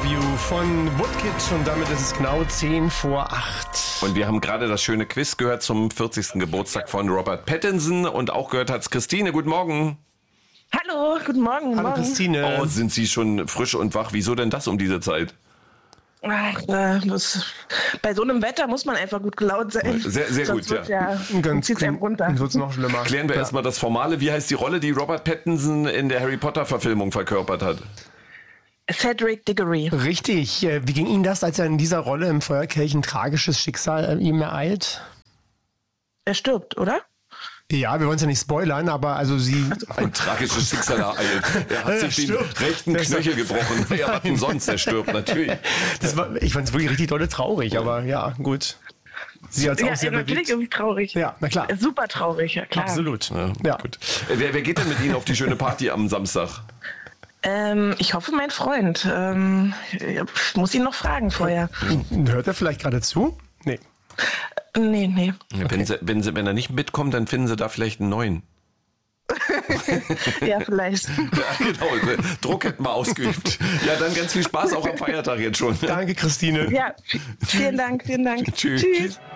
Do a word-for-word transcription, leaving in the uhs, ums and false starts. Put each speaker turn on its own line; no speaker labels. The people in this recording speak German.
Love You von Woodkid und damit ist es genau zehn vor acht.
Und wir haben gerade das schöne Quiz gehört zum vierzigsten Geburtstag von Robert Pattinson und auch gehört hat's Christine. Guten Morgen.
Hallo, guten Morgen. Guten
Hallo
Morgen.
Christine.
Oh, sind Sie schon frisch und wach? Wieso denn das um diese Zeit?
Ach, äh, das, bei so einem Wetter muss man einfach gut gelaunt sein.
Sehr, sehr
Sonst
gut,
wird's
ja.
ja.
Ganz
Zieht's einem runter.
Dann wird's noch schlimmer.
Klären wir
Ja.
erstmal das Formale. Wie heißt die Rolle, die Robert Pattinson in der Harry Potter-Verfilmung verkörpert hat?
Cedric Diggory.
Richtig. Äh, Wie ging Ihnen das, als er in dieser Rolle im Feuerkelch ein tragisches Schicksal äh, ihm ereilt?
Er stirbt, oder?
Ja, wir wollen es ja nicht spoilern, aber also Sie...
Ein tragisches Schicksal ereilt. Er hat
Er
sich den
stirbt.
rechten
Der
Knöchel gebrochen. Ja, was denn sonst? Er stirbt natürlich.
Das war, ich fand es wirklich richtig dolle traurig, aber ja, gut. Sie hat es
Ja,
auch sehr
natürlich
bewegt.
irgendwie traurig.
Ja, na klar.
Super traurig, ja klar.
Absolut.
Ja,
Ja.
Gut. Äh, Wer, wer geht denn mit Ihnen auf die schöne Party am Samstag?
Ähm, ich hoffe, mein Freund. Ähm, ich muss ihn noch fragen vorher.
Hört er vielleicht gerade zu? Nee.
Nee, nee.
Wenn, sie, wenn, sie, wenn er nicht mitkommt, dann finden Sie da vielleicht einen neuen.
Ja, vielleicht.
Ja, genau. Druck hätten wir ausgeübt. Ja, dann ganz viel Spaß auch am Feiertag jetzt schon.
Danke, Christine.
Ja, vielen Dank, vielen Dank.
Tschüss.
Tschüss.